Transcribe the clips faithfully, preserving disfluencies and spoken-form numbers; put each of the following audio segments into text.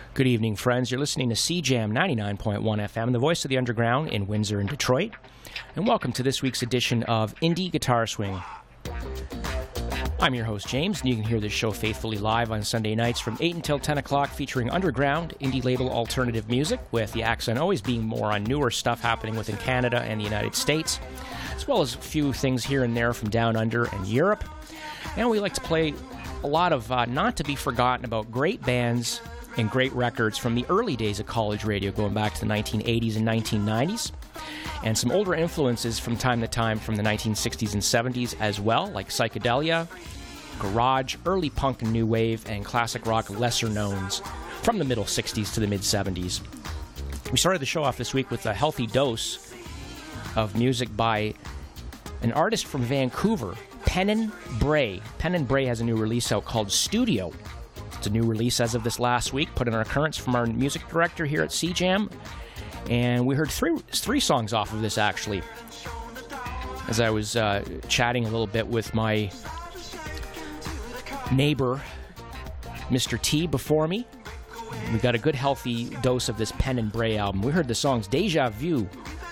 Good evening, friends. You're listening to C Jam ninety-nine point one F M, the voice of the underground in Windsor and Detroit. And welcome to this week's edition of Indie Guitar Swing. I'm your host, James, and you can hear this show faithfully live on Sunday nights from eight until ten o'clock, featuring underground, indie label alternative music, with the accent always being more on newer stuff happening within Canada and the United States, as well as a few things here and there from down under and Europe. And we like to play a lot of uh, not to be forgotten about great bands and great records from the early days of college radio, going back to the nineteen eighties and nineteen nineties, and some older influences from time to time from the nineteen sixties and seventies as well, like psychedelia, garage, early punk and new wave, and classic rock lesser knowns from the middle sixties to the mid seventies. We started the show off this week with a healthy dose of music by an artist from Vancouver, Pennon Bray. Pennon Bray has a new release out called Studio. It's a new release as of this last week, put in our currents from our music director here at C Jam. And we heard three three songs off of this, actually. As I was uh, chatting a little bit with my neighbor, Mister T, before me, we got a good healthy dose of this Pennon Bray album. We heard the songs Deja Vu,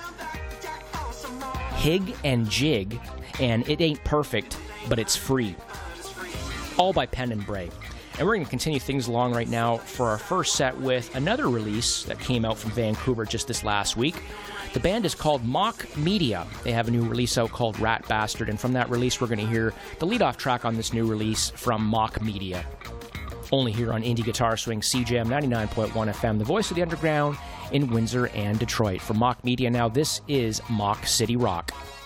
Hig and Jig, and It Ain't Perfect, But It's Free. All by Pennon Bray. And we're going to continue things along right now for our first set with another release that came out from Vancouver just this last week. The band is called Mock Media. They have a new release out called Rat Bastard, and from that release we're going to hear the lead-off track on this new release from Mock Media. Only here on Indie Guitar Swing, C Jam ninety-nine point one F M, the voice of the underground in Windsor and Detroit. For Mock Media now, this is Mock City Rock.